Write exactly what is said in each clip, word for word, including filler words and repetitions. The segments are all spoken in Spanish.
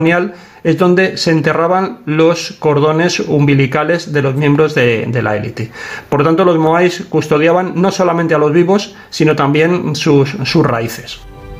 es donde se enterraban los cordones umbilicales de los miembros de, de la élite. Por lo tanto, los moais custodiaban no solamente a los vivos, sino también sus, sus raíces.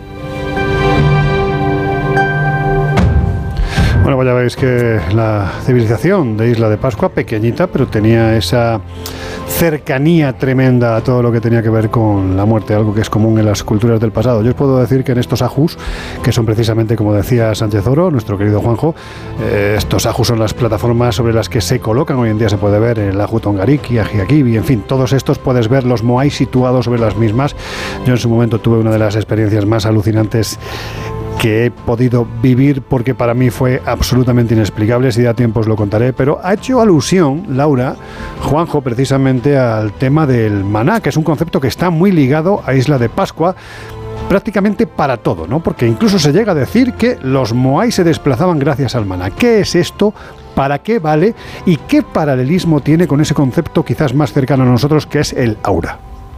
Bueno, pues ya veis que la civilización de Isla de Pascua, pequeñita, pero tenía esa cercanía tremenda a todo lo que tenía que ver con la muerte, algo que es común en las culturas del pasado. Yo os puedo decir que en estos ajus, que son precisamente, como decía Sánchez Oro, nuestro querido Juanjo, eh, estos ajus son las plataformas sobre las que se colocan. Hoy en día se puede ver el aju Tongariki, Ajiaquibi, en fin, todos estos puedes ver los moais situados sobre las mismas. Yo en su momento tuve una de las experiencias más alucinantes que he podido vivir, porque para mí fue absolutamente inexplicable. Si da tiempo os lo contaré, pero ha hecho alusión Laura, Juanjo, precisamente al tema del maná, que es un concepto que está muy ligado a Isla de Pascua, prácticamente para todo, ¿no? Porque incluso se llega a decir que los moais se desplazaban gracias al maná. ¿Qué es esto? ¿Para qué vale? ¿Y qué paralelismo tiene con ese concepto quizás más cercano a nosotros, que es el aura?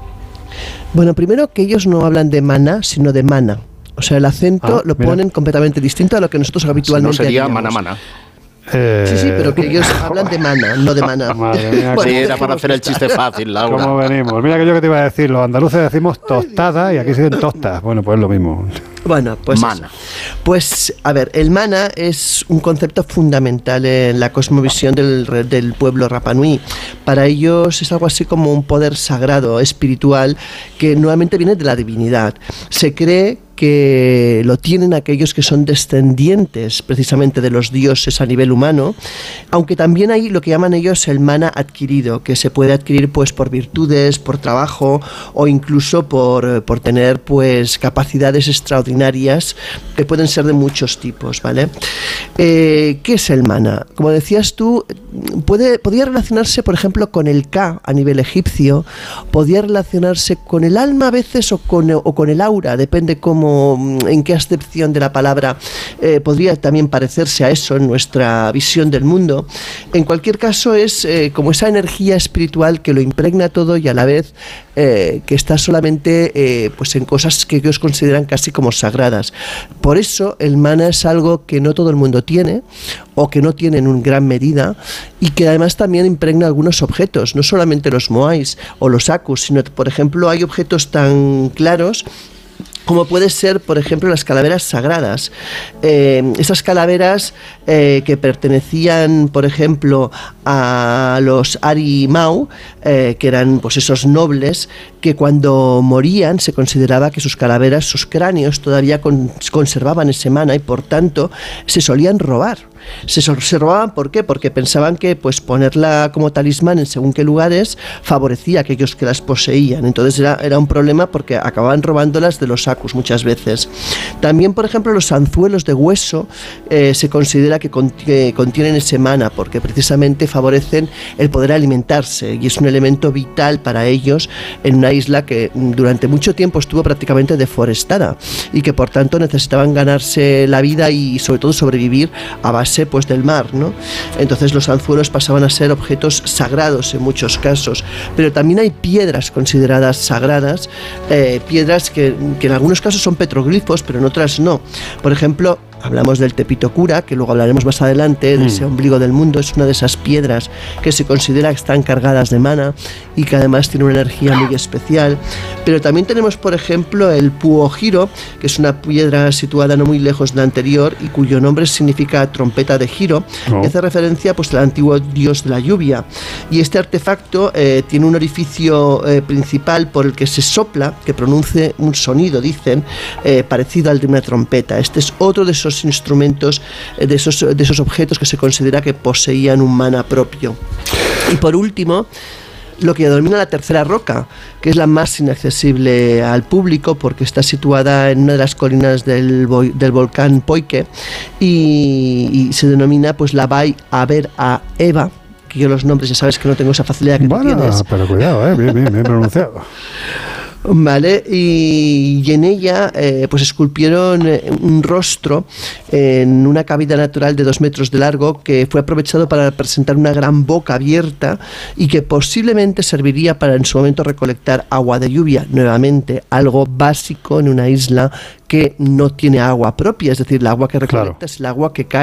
Bueno, primero que ellos no hablan de maná, sino de mana. O sea, el acento ah, lo ponen mira. completamente distinto a lo que nosotros habitualmente si no sería haríamos. mana mana. Eh... Sí, sí, pero que ellos hablan de mana, no de maná. Madre mía, bueno, sí, era para hacer el chiste fácil, Laura. ¿Cómo venimos? Mira que yo que te iba a decir, los andaluces decimos tostada y aquí se dicen tostas. Bueno, pues es lo mismo. Bueno, pues mana. Eso. Pues, a ver, el mana es un concepto fundamental en la cosmovisión del, del pueblo Rapa Nui. Para ellos es algo así como un poder sagrado, espiritual, que nuevamente viene de la divinidad. Se cree que lo tienen aquellos que son descendientes precisamente de los dioses a nivel humano, aunque también hay lo que llaman ellos el mana adquirido, que se puede adquirir pues por virtudes, por trabajo o incluso por, por tener pues capacidades extraordinarias que pueden ser de muchos tipos, ¿vale? Eh, ¿Qué es el mana? Como decías tú, puede, podía relacionarse por ejemplo con el Ka a nivel egipcio, podía relacionarse con el alma a veces o con, o con el aura, depende cómo en qué acepción de la palabra eh, podría también parecerse a eso en nuestra visión del mundo. En cualquier caso es eh, como esa energía espiritual que lo impregna todo y a la vez eh, que está solamente eh, pues en cosas que ellos consideran casi como sagradas. Por eso el mana es algo que no todo el mundo tiene o que no tiene en gran medida y que además también impregna algunos objetos, no solamente los moais o los akus, sino por ejemplo hay objetos tan claros como puede ser, por ejemplo, las calaveras sagradas. Eh, esas calaveras eh, que pertenecían, por ejemplo, a los Ari Mau, eh, que eran pues esos nobles que cuando morían se consideraba que sus calaveras, sus cráneos todavía con, conservaban ese mana y por tanto se solían robar. Se, se robaban, ¿por qué? Porque pensaban que pues ponerla como talismán en según qué lugares favorecía a aquellos que las poseían. Entonces era, era un problema porque acababan robándolas de los akus muchas veces. También, por ejemplo, los anzuelos de hueso eh, se considera que, con, que contienen ese mana porque precisamente favorecen el poder alimentarse y es un elemento vital para ellos en una isla que durante mucho tiempo estuvo prácticamente deforestada y que por tanto necesitaban ganarse la vida y sobre todo sobrevivir a base pues del mar, ¿no? Entonces los anzuelos pasaban a ser objetos sagrados en muchos casos, pero también hay piedras consideradas sagradas, eh, piedras que, que en algunos casos son petroglifos, pero en otras no. Por ejemplo, hablamos del Tepito Cura, que luego hablaremos más adelante, de ese ombligo del mundo. Es una de esas piedras que se considera que están cargadas de mana y que además tiene una energía muy especial. Pero también tenemos, por ejemplo, el Puojiro, que es una piedra situada no muy lejos de la anterior y cuyo nombre significa trompeta de giro, oh. que hace referencia pues, al antiguo dios de la lluvia. Y este artefacto eh, tiene un orificio eh, principal por el que se sopla, que pronuncie un sonido, dicen, eh, parecido al de una trompeta. Este es otro de esos instrumentos, de esos, de esos objetos que se considera que poseían un mana propio. Y por último, lo que denomina la tercera roca, que es la más inaccesible al público porque está situada en una de las colinas del, del volcán Poike y, y se denomina pues la Bai Aber a Eva, que yo los nombres ya sabes que no tengo esa facilidad que bueno, tú tienes. Pero cuidado, eh, bien, bien, bien pronunciado. Vale, y, y en ella eh, pues esculpieron un rostro en una cavidad natural de dos metros de largo que fue aprovechado para representar una gran boca abierta y que posiblemente serviría para en su momento recolectar agua de lluvia, nuevamente algo básico en una isla que no tiene agua propia, es decir, el agua que recolecta claro. es el agua que cae